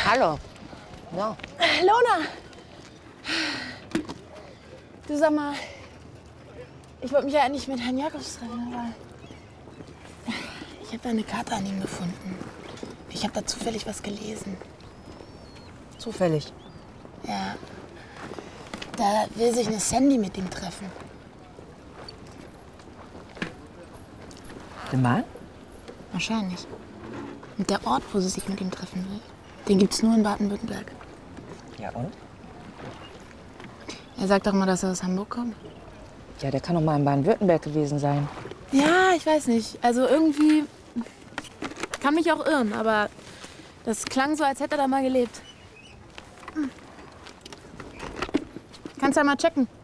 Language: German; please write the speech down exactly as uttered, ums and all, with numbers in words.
Hallo. Ja. Lona! Du, sag mal, ich wollte mich ja eigentlich mit Herrn Jakobs treffen, aber ich habe da eine Karte an ihm gefunden. Ich habe da zufällig was gelesen. Zufällig? Ja. Da will sich eine Sandy mit ihm treffen. Mal? Wahrscheinlich. Und der Ort, wo sie sich mit ihm treffen will, den gibt's nur in Baden-Württemberg. Ja, und? Er sagt doch mal, dass er aus Hamburg kommt. Ja, der kann doch mal in Baden-Württemberg gewesen sein. Ja, ich weiß nicht. Also irgendwie kann mich auch irren, aber das klang so, als hätte er da mal gelebt. Hm. Kannst du ja mal checken.